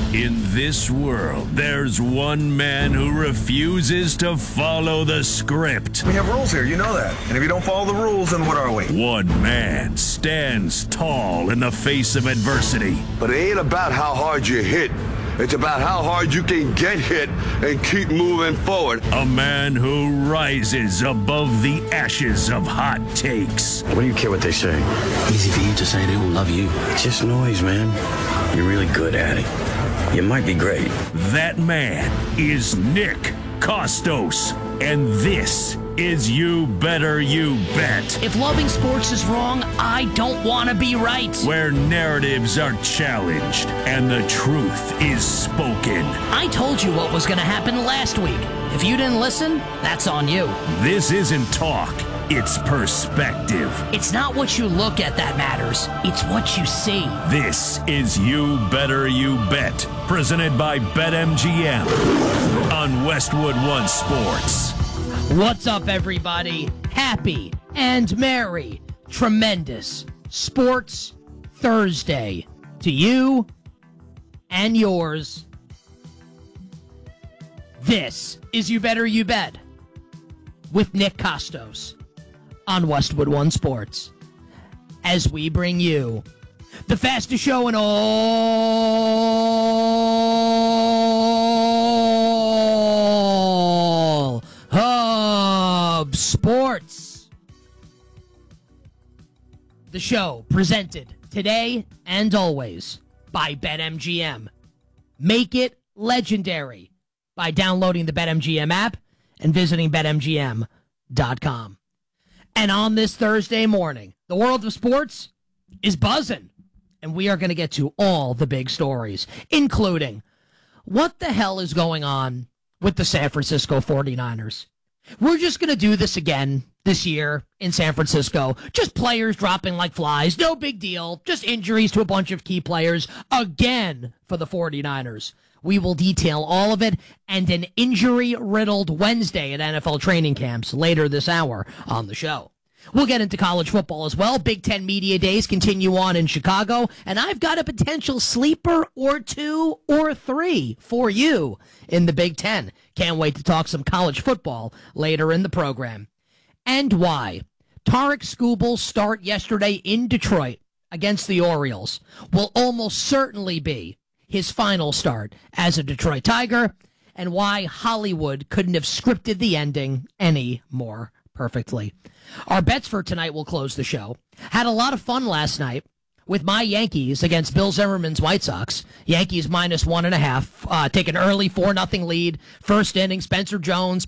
In this world, there's one man who refuses to follow the script. We have rules here, you know that. And if you don't follow the rules, then what are we? One man stands tall in the face of adversity. But it ain't about how hard you hit. It's about how hard you can get hit and keep moving forward. A man who rises above the ashes of hot takes. What do you care what they say? Easy for you to say they will love you. It's just noise, man. You're really good at it. You might be great. That man is Nick Kostos. And this is You Better You Bet. If loving sports is wrong, I don't want to be right. Where narratives are challenged and the truth is spoken. I told you what was going to happen last week. If you didn't listen, that's on you. This isn't talk. It's perspective. It's not what you look at that matters. It's what you see. This is You Better You Bet, presented by BetMGM on Westwood One Sports. What's up, everybody? Happy and merry, tremendous Sports Thursday to you and yours. This is You Better You Bet with Nick Kostos on Westwood One Sports, as we bring you the fastest show in all of sports. The show presented today and always by BetMGM. Make it legendary by downloading the BetMGM app and visiting BetMGM.com. And on this Thursday morning, the world of sports is buzzing. And we are going to get to all the big stories, including what the hell is going on with the San Francisco 49ers. We're just going to do this again this year in San Francisco. Just players dropping like flies. No big deal. Just injuries to a bunch of key players again for the 49ers. We will detail all of it and an injury-riddled Wednesday at NFL training camps later this hour on the show. We'll get into college football as well. Big Ten Media Days continue on in Chicago, and I've got a potential sleeper or two or three for you in the Big Ten. Can't wait to talk some college football later in the program. And why Tarek Skubal's start yesterday in Detroit against the Orioles will almost certainly be his final start as a Detroit Tiger, and why Hollywood couldn't have scripted the ending any more perfectly. Our bets for tonight will close the show. Had a lot of fun last night with my Yankees against Bill Zimmerman's White Sox. Yankees minus 1.5. Take an early 4-0 lead. First inning, Spencer Jones,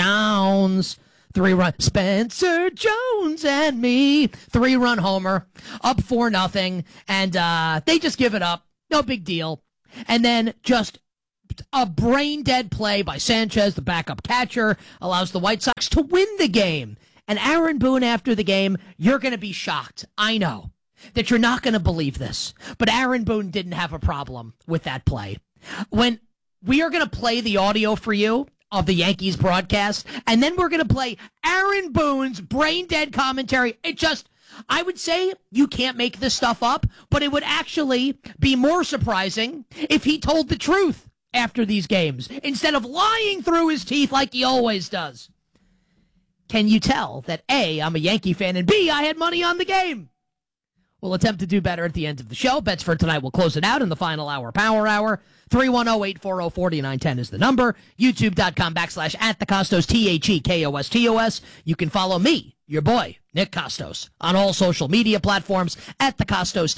3-run. Spencer Jones and me. 3-run homer. Up 4-0. And they just give it up. No big deal. And then just a brain-dead play by Sanchez, the backup catcher, allows the White Sox to win the game. And Aaron Boone, after the game, you're going to be shocked. I know that you're not going to believe this, but Aaron Boone didn't have a problem with that play. When we are going to play the audio for you of the Yankees broadcast, and then we're going to play Aaron Boone's brain-dead commentary. I would say you can't make this stuff up, but it would actually be more surprising if he told the truth after these games instead of lying through his teeth like he always does. Can you tell that A, I'm a Yankee fan, and B, I had money on the game? We'll attempt to do better at the end of the show. Bets for tonight will close it out in the final hour, Power Hour. 310-840-4910 is the number. YouTube.com/@thekostos, TheKostos. You can follow me, your boy, Nick Kostos, on all social media platforms @thekostos,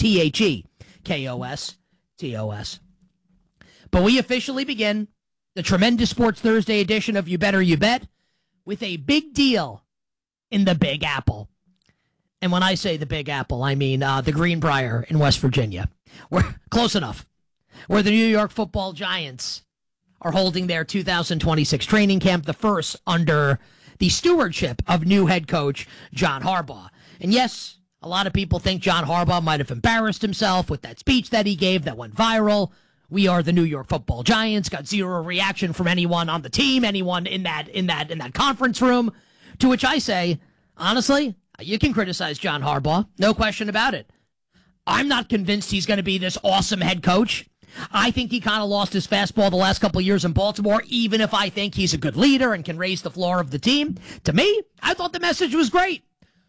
TheKostos. But we officially begin the tremendous Sports Thursday edition of You Better You Bet with a big deal in the Big Apple. And when I say the Big Apple, I mean the Greenbrier in West Virginia. We're close enough. Where the New York Football Giants are holding their 2026 training camp, the first under the stewardship of new head coach John Harbaugh. And yes, a lot of people think John Harbaugh might have embarrassed himself with that speech that he gave that went viral. We are the New York Football Giants. Got zero reaction from anyone on the team, anyone in that conference room. To which I say, honestly, you can criticize John Harbaugh, no question about it. I'm not convinced he's going to be this awesome head coach. I think he kind of lost his fastball the last couple of years in Baltimore, even if I think he's a good leader and can raise the floor of the team. To me, I thought the message was great.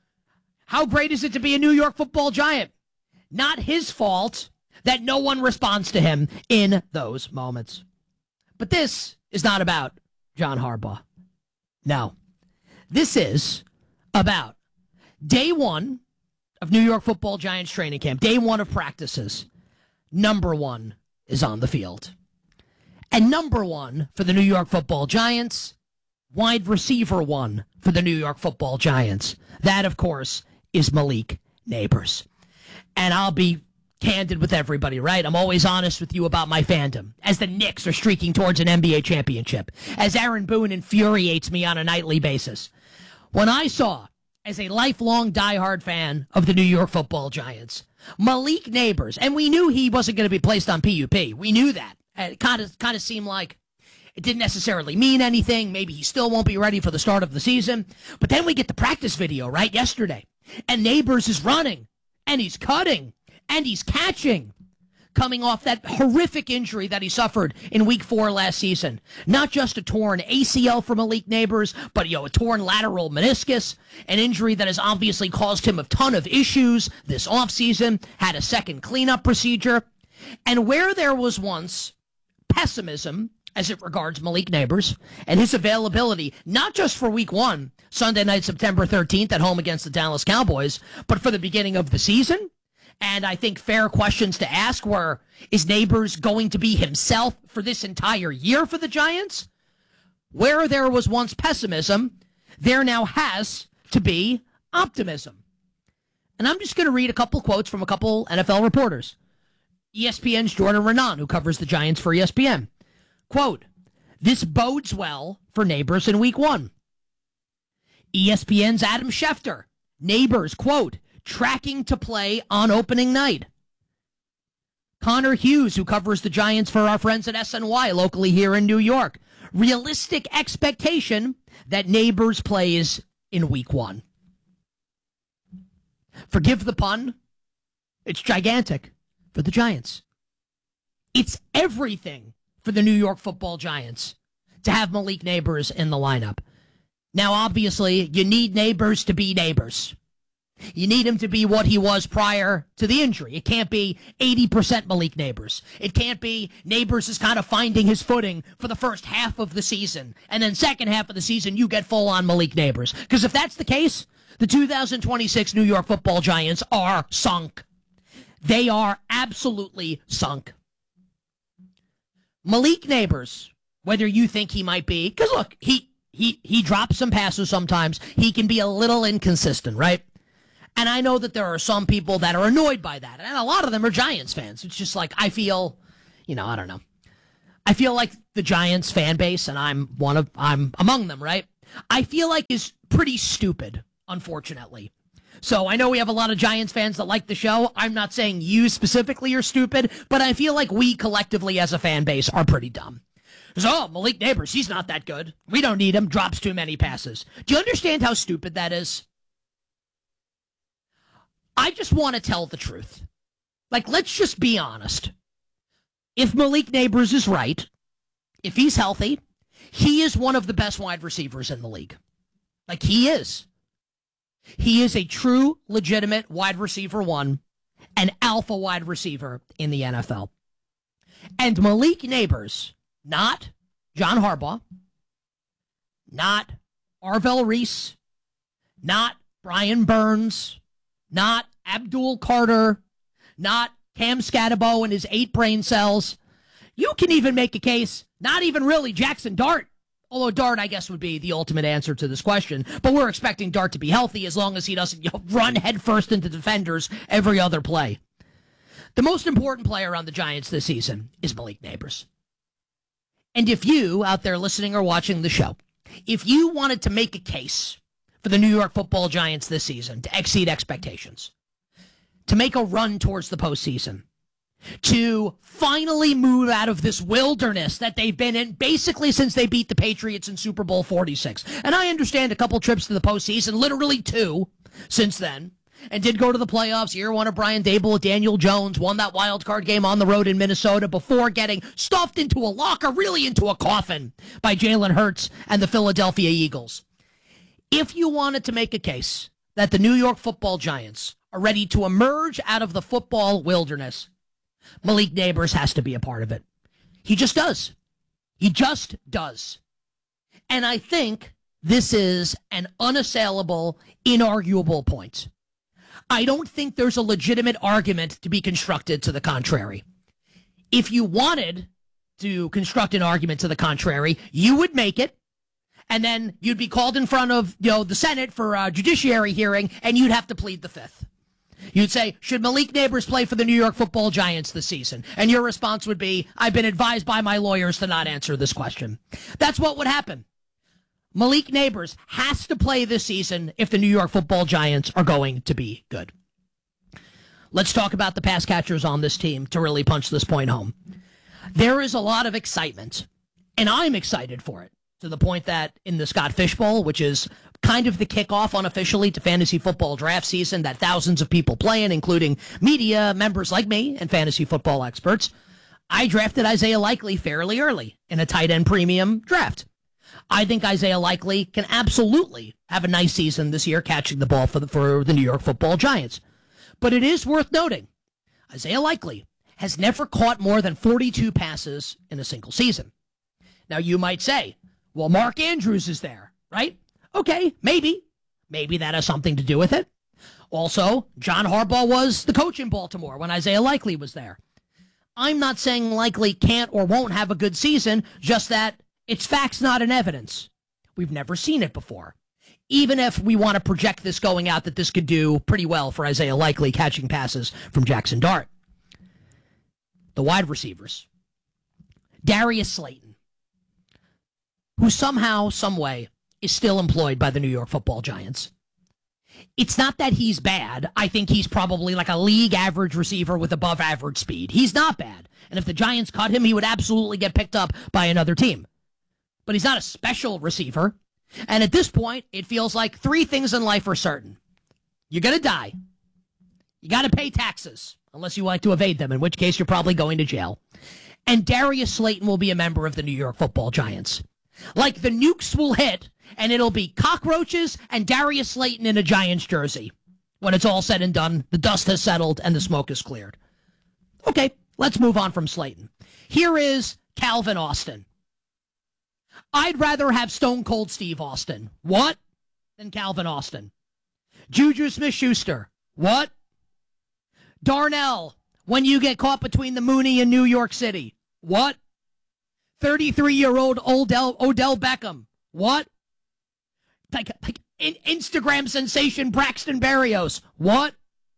How great is it to be a New York Football Giant? Not his fault that no one responds to him in those moments. But this is not about John Harbaugh. No. This is about day one of New York Football Giants training camp, day one of practices. Number one is on the field. And number one for the New York Football Giants, wide receiver one for the New York Football Giants. That, of course, is Malik Nabers. And I'll be candid with everybody, right? I'm always honest with you about my fandom. As the Knicks are streaking towards an NBA championship, as Aaron Boone infuriates me on a nightly basis. When I saw, as a lifelong diehard fan of the New York Football Giants, Malik Nabers, and we knew he wasn't going to be placed on PUP. We knew that. It kind of seemed like it didn't necessarily mean anything. Maybe he still won't be ready for the start of the season. But then we get the practice video, right, yesterday. And Nabers is running, and he's cutting, and he's catching, coming off that horrific injury that he suffered in Week 4 last season. Not just a torn ACL for Malik Nabers, but a torn lateral meniscus, an injury that has obviously caused him a ton of issues this offseason, had a second cleanup procedure. And where there was once pessimism as it regards Malik Nabers and his availability, not just for Week 1, Sunday night, September 13th at home against the Dallas Cowboys, but for the beginning of the season. And I think fair questions to ask were, is Nabers going to be himself for this entire year for the Giants? Where there was once pessimism, there now has to be optimism. And I'm just going to read a couple quotes from a couple NFL reporters. ESPN's Jordan Renan, who covers the Giants for ESPN. Quote, this bodes well for Nabers in Week 1. ESPN's Adam Schefter. Nabers, quote, tracking to play on opening night. Connor Hughes, who covers the Giants for our friends at SNY locally here in New York. Realistic expectation that Nabers plays in Week 1. Forgive the pun. It's gigantic for the Giants. It's everything for the New York Football Giants to have Malik Nabers in the lineup. Now, obviously, you need Nabers to be Nabers. You need him to be what he was prior to the injury. It can't be 80% Malik Nabers. It can't be Nabers is kind of finding his footing for the first half of the season, and then second half of the season you get full-on Malik Nabers. Because if that's the case, the 2026 New York Football Giants are sunk. They are absolutely sunk. Malik Nabers, whether you think he might be, because look, he drops some passes sometimes. He can be a little inconsistent, right? And I know that there are some people that are annoyed by that. And a lot of them are Giants fans. It's just like, I feel, I don't know. I feel like the Giants fan base, and I'm among them, right? I feel like is pretty stupid, unfortunately. So I know we have a lot of Giants fans that like the show. I'm not saying you specifically are stupid, but I feel like we collectively as a fan base are pretty dumb. So, Malik Nabers, he's not that good. We don't need him. Drops too many passes. Do you understand how stupid that is? I just want to tell the truth. Like, let's just be honest. If Malik Nabers is right, if he's healthy, he is one of the best wide receivers in the league. Like, he is. He is a true, legitimate wide receiver one, an alpha wide receiver in the NFL. And Malik Nabers, not John Harbaugh, not Arvell Reese, not Brian Burns, not Abdul Carter, not Cam Scatabo and his 8 brain cells. You can even make a case, not even really Jackson Dart, although Dart, I guess, would be the ultimate answer to this question. But we're expecting Dart to be healthy as long as he doesn't run headfirst into defenders every other play. The most important player on the Giants this season is Malik Nabers. And if you, out there listening or watching the show, if you wanted to make a case for the New York Football Giants this season to exceed expectations, to make a run towards the postseason, to finally move out of this wilderness that they've been in basically since they beat the Patriots in Super Bowl 46. And I understand a couple trips to the postseason, literally 2 since then. and did go to the playoffs. Year one of Brian Dable, Daniel Jones, won that wild card game on the road in Minnesota before getting stuffed into a locker, really into a coffin, by Jalen Hurts and the Philadelphia Eagles. If you wanted to make a case that the New York Football Giants are ready to emerge out of the football wilderness, Malik Neighbors has to be a part of it. He just does. He just does. And I think this is an unassailable, inarguable point. I don't think there's a legitimate argument to be constructed to the contrary. If you wanted to construct an argument to the contrary, you would make it, and then you'd be called in front of the Senate for a judiciary hearing, and you'd have to plead the fifth. You'd say, should Malik Neighbors play for the New York Football Giants this season? And your response would be, I've been advised by my lawyers to not answer this question. That's what would happen. Malik Neighbors has to play this season if the New York Football Giants are going to be good. Let's talk about the pass catchers on this team to really punch this point home. There is a lot of excitement, and I'm excited for it, to the point that in the Scott Fish Bowl, which is kind of the kickoff unofficially to fantasy football draft season that thousands of people play in, including media members like me and fantasy football experts, I drafted Isaiah Likely fairly early in a tight end premium draft. I think Isaiah Likely can absolutely have a nice season this year catching the ball for the New York Football Giants. But it is worth noting, Isaiah Likely has never caught more than 42 passes in a single season. Now, you might say, well, Mark Andrews is there, right? Okay, maybe. Maybe that has something to do with it. Also, John Harbaugh was the coach in Baltimore when Isaiah Likely was there. I'm not saying Likely can't or won't have a good season, just that it's facts, not an evidence. We've never seen it before. Even if we want to project this going out, that this could do pretty well for Isaiah Likely catching passes from Jackson Dart. The wide receivers. Darius Slayton, who somehow, some way, is still employed by the New York Football Giants. It's not that he's bad. I think he's probably like a league average receiver with above average speed. He's not bad. And if the Giants cut him, he would absolutely get picked up by another team. But he's not a special receiver. And at this point, it feels like three things in life are certain. You're going to die. You got to pay taxes, unless you like to evade them, in which case you're probably going to jail. And Darius Slayton will be a member of the New York Football Giants. Like the nukes will hit, and it'll be cockroaches and Darius Slayton in a Giants jersey. When it's all said and done, the dust has settled and the smoke is cleared. Okay, let's move on from Slayton. Here is Calvin Austin. I'd rather have Stone Cold Steve Austin. What? Than Calvin Austin. Juju Smith-Schuster. What? Darnell, when you get caught between the Mooney and New York City. What? 33-year-old Odell Beckham. What? Like Instagram sensation Braxton Berrios. What?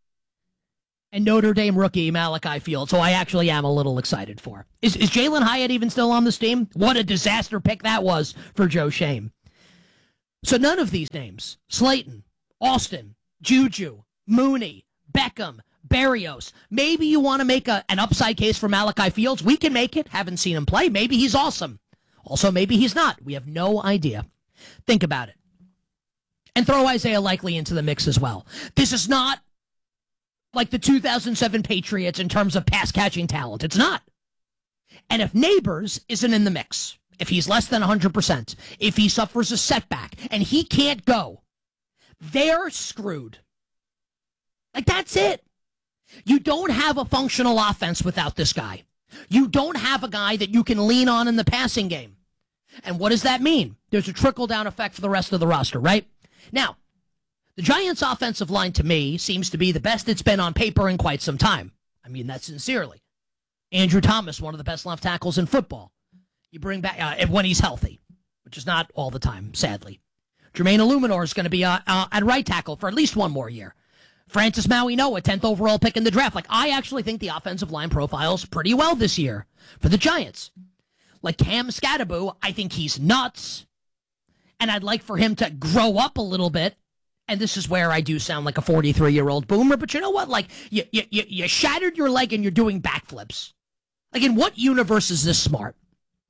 And Notre Dame rookie Malachi Fields, so I actually am a little excited for. Is Jalen Hyatt even still on this team? What a disaster pick that was for Joe Shane. So none of these names, Slayton, Austin, Juju, Mooney, Beckham, Berrios. Maybe you want to make an upside case for Malachi Fields. We can make it. Haven't seen him play. Maybe he's awesome. Also, maybe he's not. We have no idea. Think about it. And throw Isaiah Likely into the mix as well. This is not like the 2007 Patriots in terms of pass-catching talent. It's not. And if Neighbors isn't in the mix, if he's less than 100%, if he suffers a setback and he can't go, they're screwed. Like, that's it. You don't have a functional offense without this guy. You don't have a guy that you can lean on in the passing game. And what does that mean? There's a trickle-down effect for the rest of the roster, right? Now, the Giants' offensive line, to me, seems to be the best it's been on paper in quite some time. I mean that sincerely. Andrew Thomas, one of the best left tackles in football. You bring back, when he's healthy, which is not all the time, sadly. Jermaine Illuminor is going to be at right tackle for at least one more year. Francis Maui-Noah, 10th overall pick in the draft. Like, I actually think the offensive line profiles pretty well this year for the Giants. Like Cam Scatterbo, I think he's nuts. And I'd like for him to grow up a little bit. And this is where I do sound like a 43-year-old boomer. But you know what? Like, you shattered your leg and you're doing backflips. Like, in what universe is this smart?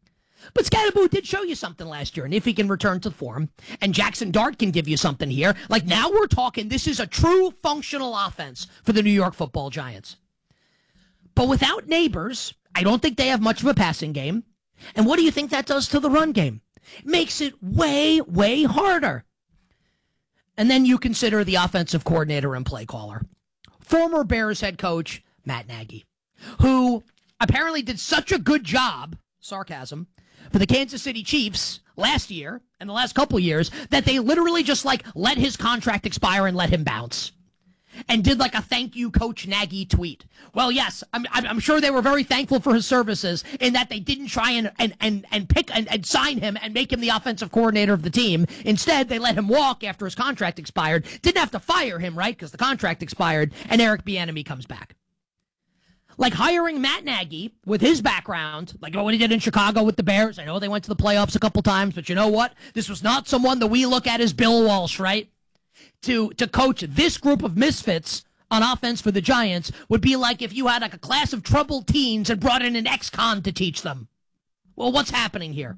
But Scatterboo did show you something last year, and if he can return to form, and Jackson Dart can give you something here, like now we're talking, this is a true functional offense for the New York Football Giants. But without Neighbors, I don't think they have much of a passing game. And what do you think that does to the run game? It makes it way, way harder. And then you consider the offensive coordinator and play caller, former Bears head coach Matt Nagy, who apparently did such a good job, sarcasm, for the Kansas City Chiefs last year and the last couple years that they literally just let his contract expire and let him bounce. And did a thank you, Coach Nagy tweet. Well, yes, I'm sure they were very thankful for his services in that they didn't try and pick and sign him and make him the offensive coordinator of the team. Instead, they let him walk after his contract expired. Didn't have to fire him, right? Because the contract expired, and Eric Bieniemy comes back. Hiring Matt Nagy with his background, what he did in Chicago with the Bears. I know they went to the playoffs a couple times, but you know what? This was not someone that we look at as Bill Walsh, right? To coach this group of misfits on offense for the Giants would be like if you had a class of troubled teens and brought in an ex-con to teach them. Well, what's happening here?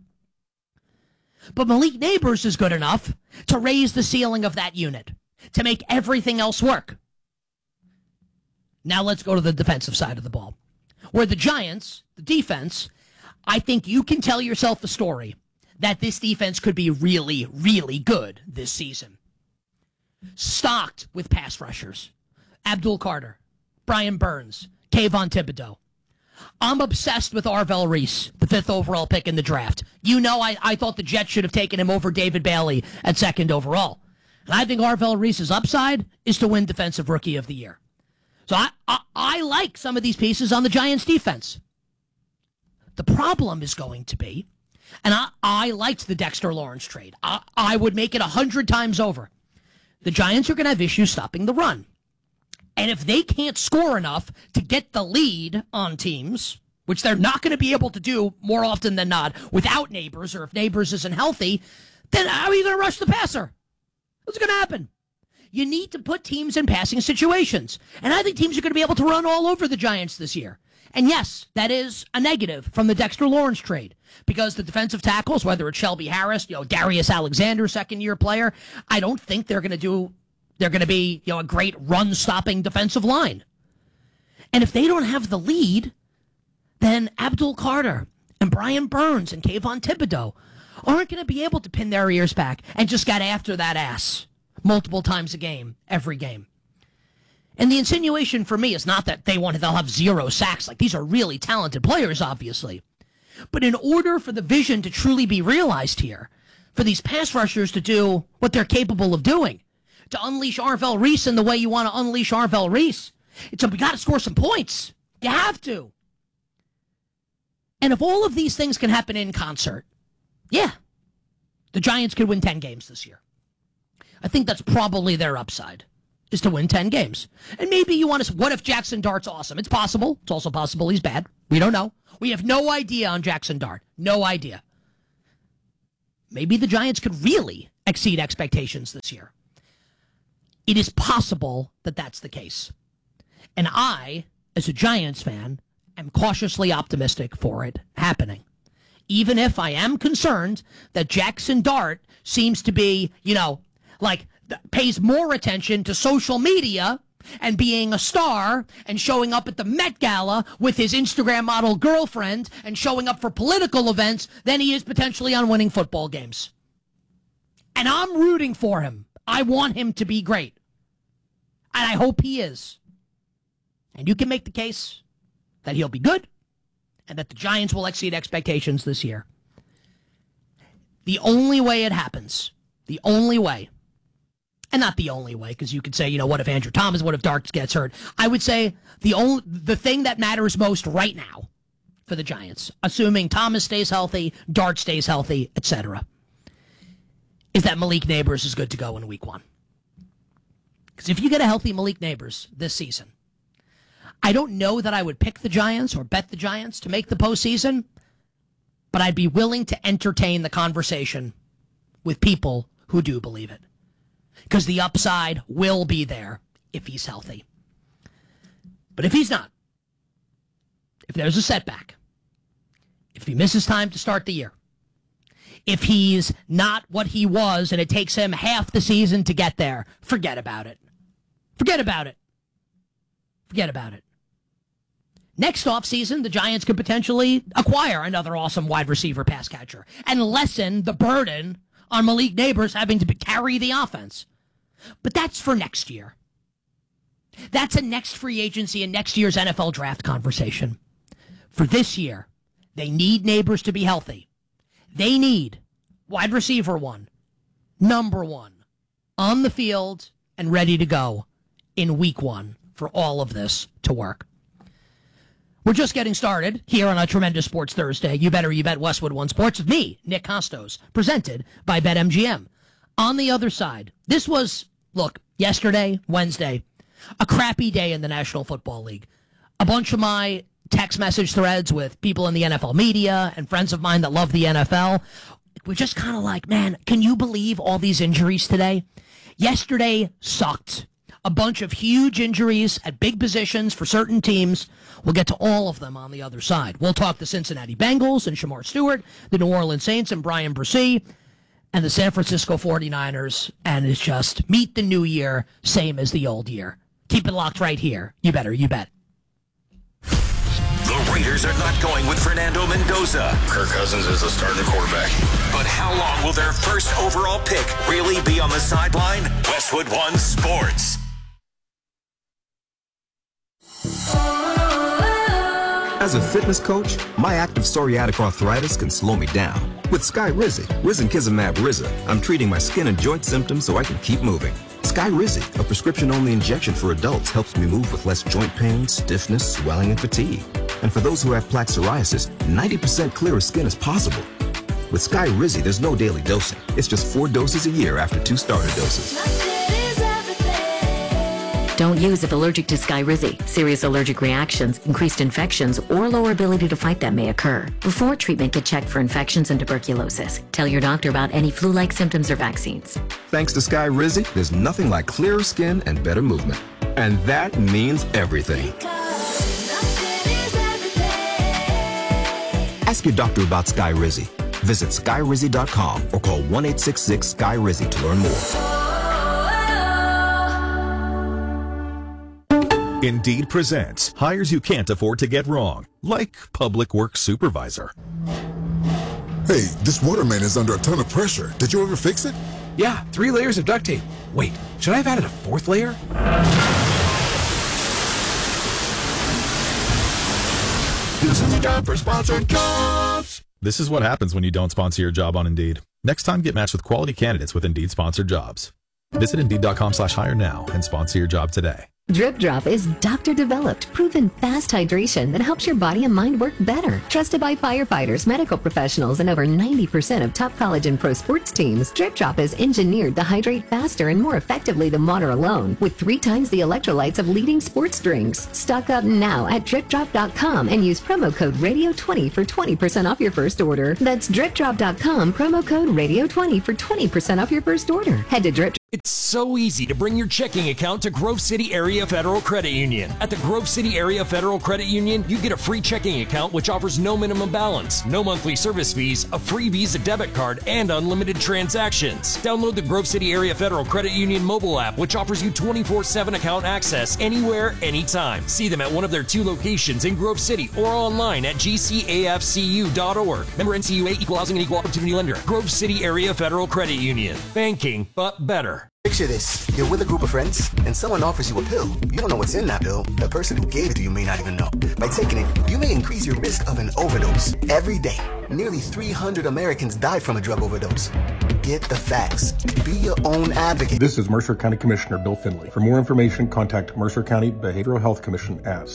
But Malik Neighbors is good enough to raise the ceiling of that unit, to make everything else work. Now let's go to the defensive side of the ball, where the Giants, the defense, I think you can tell yourself a story that this defense could be really, really good this season. Stocked with pass rushers. Abdul Carter, Brian Burns, Kayvon Thibodeau. I'm obsessed with Arvell Reese, the 5th overall pick in the draft. You know I thought the Jets should have taken him over David Bailey at 2nd overall. And I think Arvell Reese's upside is to win Defensive Rookie of the Year. So I like some of these pieces on the Giants defense. The problem is going to be, and I liked the Dexter Lawrence trade. I would make it 100 times over. The Giants are going to have issues stopping the run. And if they can't score enough to get the lead on teams, which they're not going to be able to do more often than not without Neighbors, or if Neighbors isn't healthy, then how are you going to rush the passer? What's going to happen? You need to put teams in passing situations. And I think teams are going to be able to run all over the Giants this year. And yes, that is a negative from the Dexter Lawrence trade, because the defensive tackles, whether it's Shelby Harris, Darius Alexander, second-year player, I don't think they're going to be a great run-stopping defensive line. And if they don't have the lead, then Abdul Carter and Brian Burns and Kayvon Thibodeau aren't going to be able to pin their ears back and just get after that ass multiple times a game, every game. And the insinuation for me is not that they'll have 0 sacks. These are really talented players, obviously. But in order for the vision to truly be realized here, for these pass rushers to do what they're capable of doing, to unleash Arvell Reese in the way you want to unleash Arvell Reese, we got to score some points. You have to. And if all of these things can happen in concert, yeah, the Giants could win 10 games this year. I think that's probably their upside, is to win 10 games. And maybe you want to, what if Jackson Dart's awesome? It's possible. It's also possible he's bad. We don't know. We have no idea on Jackson Dart. No idea. Maybe the Giants could really exceed expectations this year. It is possible that that's the case. And I, as a Giants fan, am cautiously optimistic for it happening. Even if I am concerned that Jackson Dart seems to be, pays more attention to social media and being a star and showing up at the Met Gala with his Instagram model girlfriend and showing up for political events than he is potentially on winning football games. And I'm rooting for him. I want him to be great. And I hope he is. And you can make the case that he'll be good and that the Giants will exceed expectations this year. The only way it happens, the only way, and not the only way, because you could say, what if Andrew Thomas, what if Dart gets hurt? I would say the thing that matters most right now for the Giants, assuming Thomas stays healthy, Dart stays healthy, etc., is that Malik Neighbors is good to go in week 1. Because if you get a healthy Malik Neighbors this season, I don't know that I would pick the Giants or bet the Giants to make the postseason, but I'd be willing to entertain the conversation with people who do believe it. Because the upside will be there if he's healthy. But if he's not, if there's a setback, if If he misses time to start the year, if he's not what he was and it takes him half the season to get there, forget about it. Forget about it. Forget about it. Next offseason, the Giants could potentially acquire another awesome wide receiver pass catcher and lessen the burden on Malik Neighbors having to carry the offense. But that's for next year. That's a next free agency and next year's NFL draft conversation. For this year, they need Neighbors to be healthy. They need wide receiver one, number one, on the field and ready to go in week one for all of this to work. We're just getting started here on a tremendous Sports Thursday. You better you bet Westwood One Sports with me, Nick Costos, presented by BetMGM. On the other side, this was, look, yesterday, Wednesday, a crappy day in the National Football League. A bunch of my text message threads with people in the NFL media and friends of mine that love the NFL, we're just kind of like, man, can you believe all these injuries today? Yesterday sucked. A bunch of huge injuries at big positions for certain teams. We'll get to all of them on the other side. We'll talk the Cincinnati Bengals and Shamar Stewart, the New Orleans Saints and Brian Bresee, and the San Francisco 49ers. And it's just meet the new year, same as the old year. Keep it locked right here. You better, you bet. The Raiders are not going with Fernando Mendoza. Kirk Cousins is the starting quarterback. But how long will their first overall pick really be on the sideline? Westwood One Sports. As a fitness coach, my active psoriatic arthritis can slow me down. With Skyrizi, Risankizumab Riza, I'm treating my skin and joint symptoms so I can keep moving. Skyrizi, a prescription-only injection for adults, helps me move with less joint pain, stiffness, swelling, and fatigue. And for those who have plaque psoriasis, 90% clearer skin is possible. With Skyrizi, there's no daily dosing. It's just 4 doses a year after 2 starter doses. Don't use if allergic to Skyrizi. Serious allergic reactions, increased infections, or lower ability to fight them may occur. Before treatment, get checked for infections and tuberculosis. Tell your doctor about any flu-like symptoms or vaccines. Thanks to Skyrizi, there's nothing like clearer skin and better movement. And that means everything. Ask your doctor about Skyrizi. Visit Skyrizi.com or call 1-866-SKY-RIZI to learn more. Indeed presents hires you can't afford to get wrong, like public works supervisor. Hey, this waterman is under a ton of pressure. Did you ever fix it? Yeah, 3 layers of duct tape. Wait, should I have added a 4th layer? This is a job for sponsored jobs. This is what happens when you don't sponsor your job on Indeed. Next time, get matched with quality candidates with Indeed sponsored jobs. Visit Indeed.com/hire now and sponsor your job today. Drip Drop is doctor-developed, proven fast hydration that helps your body and mind work better. Trusted by firefighters, medical professionals, and over 90% of top college and pro sports teams, Drip Drop is engineered to hydrate faster and more effectively than water alone, with 3 times the electrolytes of leading sports drinks. Stock up now at DripDrop.com and use promo code RADIO20 for 20% off your first order. That's DripDrop.com, promo code RADIO20 for 20% off your first order. Head to Drip. It's so easy to bring your checking account to Grove City Area Federal Credit Union. At the Grove City Area Federal Credit Union, you get a free checking account which offers no minimum balance, no monthly service fees, a free Visa debit card, and unlimited transactions. Download the Grove City Area Federal Credit Union mobile app, which offers you 24/7 account access anywhere, anytime. See them at one of their 2 locations in Grove City or online at gcafcu.org. Member NCUA, Equal Housing and Equal Opportunity Lender. Grove City Area Federal Credit Union. Banking, but better. Picture this. You're with a group of friends, and someone offers you a pill. You don't know what's in that pill. The person who gave it to you may not even know. By taking it, you may increase your risk of an overdose. Every day, nearly 300 Americans die from a drug overdose. Get the facts. Be your own advocate. This is Mercer County Commissioner Bill Finley. For more information, contact Mercer County Behavioral Health Commission at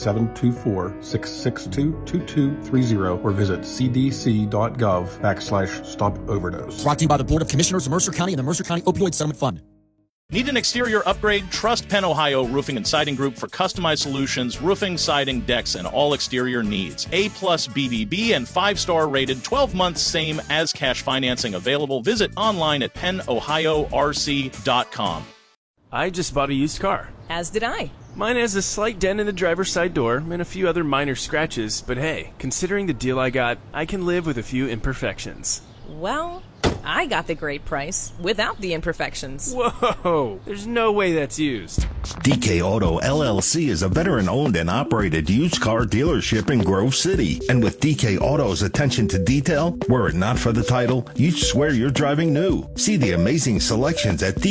724-662-2230 or visit cdc.gov/stop overdose. Brought to you by the Board of Commissioners of Mercer County and the Mercer County Opioid Settlement Fund. Need an exterior upgrade? Trust Penn Ohio Roofing and Siding Group for customized solutions, roofing, siding, decks, and all exterior needs. A+ BBB and 5-star rated, 12 months same as cash financing available. Visit online at pennohiorc.com. I just bought a used car. As did I. Mine has a slight dent in the driver's side door and a few other minor scratches, but hey, considering the deal I got, I can live with a few imperfections. Well, I got the great price without the imperfections. Whoa, there's no way that's used. DK Auto LLC is a veteran-owned and operated used car dealership in Grove City. And with DK Auto's attention to detail, were it not for the title, you'd swear you're driving new. See the amazing selections at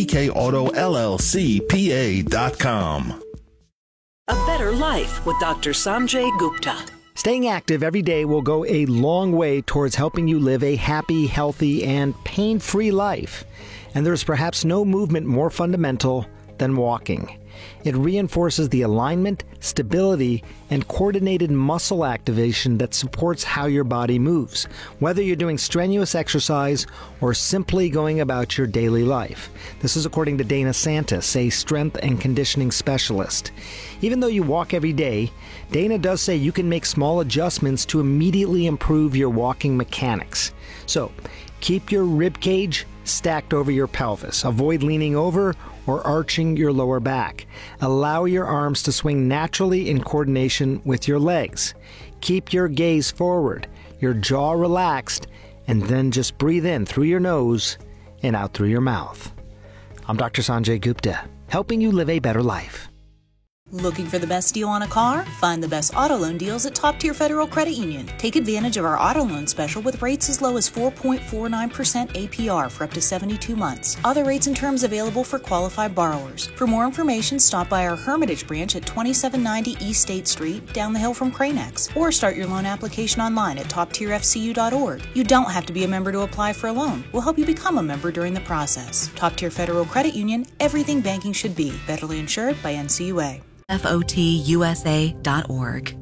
DKAutoLLCPA.com. A better life with Dr. Sanjay Gupta. Staying active every day will go a long way towards helping you live a happy, healthy, and pain-free life. And there's perhaps no movement more fundamental than walking. It reinforces the alignment, stability, and coordinated muscle activation that supports how your body moves, whether you're doing strenuous exercise or simply going about your daily life. This is according to Dana Santis, a strength and conditioning specialist. Even though you walk every day, Dana does say you can make small adjustments to immediately improve your walking mechanics. So, keep your rib cage stacked over your pelvis. Avoid leaning over or arching your lower back. Allow your arms to swing naturally in coordination with your legs. Keep your gaze forward, your jaw relaxed, and then just breathe in through your nose and out through your mouth. I'm Dr. Sanjay Gupta, helping you live a better life. Looking for the best deal on a car? Find the best auto loan deals at Top Tier Federal Credit Union. Take advantage of our auto loan special with rates as low as 4.49% APR for up to 72 months. Other rates and terms available for qualified borrowers. For more information, stop by our Hermitage branch at 2790 East State Street, down the hill from Cranex, or start your loan application online at toptierfcu.org. You don't have to be a member to apply for a loan. We'll help you become a member during the process. Top Tier Federal Credit Union, everything banking should be. Federally insured by NCUA. FOTUSA.org.